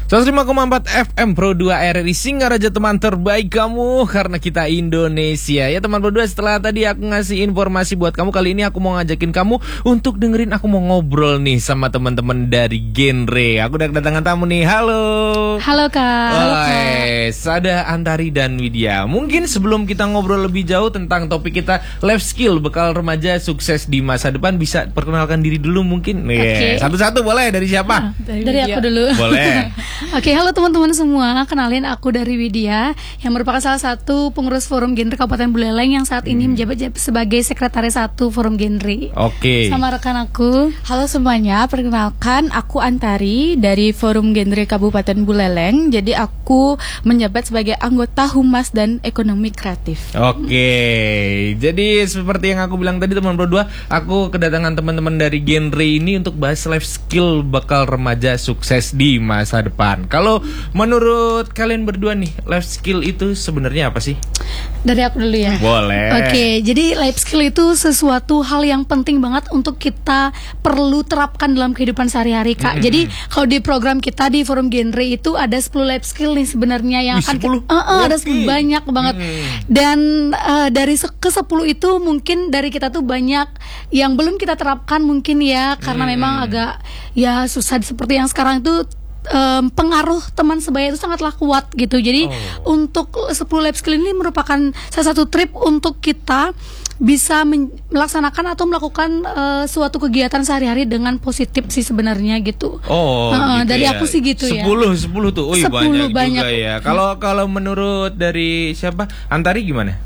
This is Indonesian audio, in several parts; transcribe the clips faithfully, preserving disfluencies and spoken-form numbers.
seratus lima koma empat F M Pro dua R R I Singaraja, teman terbaik kamu karena kita Indonesia. Ya teman Pro dua, setelah tadi aku ngasih informasi buat kamu, kali ini aku mau ngajakin kamu untuk dengerin, aku mau ngobrol nih sama teman-teman dari genre. Aku udah kedatangan tamu nih. Halo. Halo Kak. Hai, ada Antari dan Widya. Mungkin sebelum kita ngobrol lebih jauh tentang topik kita life skill bekal remaja sukses di masa depan, bisa perkenalkan diri dulu mungkin. Okay. Yeah. Satu-satu boleh, dari siapa? Ah, dari, dari aku dulu. Boleh. Oke, okay, halo teman-teman semua. Kenalin, aku dari Widya yang merupakan salah satu pengurus Forum Genre Kabupaten Buleleng yang saat ini hmm. menjabat sebagai sekretaris satu Forum Genre. Oke. Okay. Sama rekan aku. Halo semuanya, perkenalkan aku Antari dari Forum Genre Kabupaten Buleleng. Jadi aku menjabat sebagai anggota Humas dan Ekonomi Kreatif. Oke. Okay. Jadi seperti yang aku bilang tadi teman berdua, aku kedatangan teman-teman dari genre ini untuk bahas life skill bakal remaja sukses di masa depan. Kalau menurut kalian berdua nih, life skill itu sebenarnya apa sih? Dari aku dulu ya. Boleh. Oke, okay, jadi life skill itu sesuatu hal yang penting banget untuk kita perlu terapkan dalam kehidupan sehari-hari, Kak. Mm-hmm. Jadi kalau di program kita di Forum Genre itu ada sepuluh life skill nih sebenarnya yang Wih, akan sepuluh? kita, uh, uh, okay. ada sepuluh, banyak banget. Mm. Dan uh, dari ke sepuluh itu mungkin dari kita tuh banyak yang belum kita terapkan mungkin ya, karena mm. memang agak ya susah seperti yang sekarang itu. Um, pengaruh teman sebaya itu sangatlah kuat gitu. Jadi oh. untuk sepuluh life skill ini merupakan salah satu trip untuk kita bisa men- melaksanakan atau melakukan uh, suatu kegiatan sehari-hari dengan positif sih sebenarnya gitu. Oh, uh, gitu dari ya. aku sih gitu sepuluh, ya. sepuluh tuh. Wih, sepuluh banyak, banyak juga ya. Kalau kalau menurut dari siapa? Antari gimana?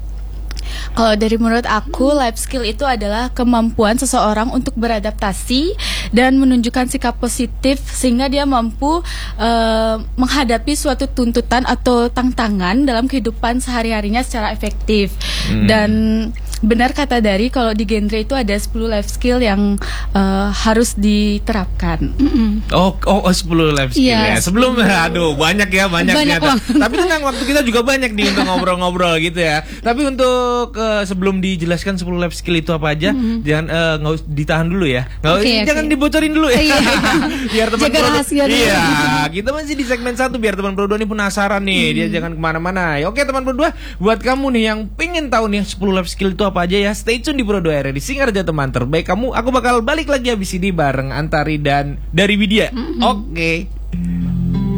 Kalau dari menurut aku, life skill itu adalah kemampuan seseorang untuk beradaptasi dan menunjukkan sikap positif sehingga dia mampu uh, menghadapi suatu tuntutan atau tantangan dalam kehidupan sehari-harinya secara efektif. Hmm. Dan benar kata Dari, kalau di genre itu ada sepuluh life skill yang uh, harus diterapkan. Mm-hmm. Oh, oh, oh, sepuluh life skill yeah, ya. Sebelum, aduh, banyak ya, banyak, banyak ya. Tapi tenang, waktu kita juga banyak nih untuk ngobrol-ngobrol gitu ya. Tapi untuk uh, sebelum dijelaskan sepuluh life skill itu apa aja, mm-hmm. jangan uh, nggak usah ditahan dulu ya. Nggak okay, jangan okay. dibocorin dulu ya. Biar teman Pro. Iya, kita masih di segmen satu biar teman Pro dua ini penasaran nih. Mm. Dia jangan kemana-mana. Oke, teman Pro dua, buat kamu nih yang pengen tahu nih sepuluh life skill itu apa aja ya, stay tune di Pro dua R R I Singaraja, teman terbaik kamu. Aku bakal balik lagi habis ini bareng Antari dan dari Widya. Mm-hmm. Oke.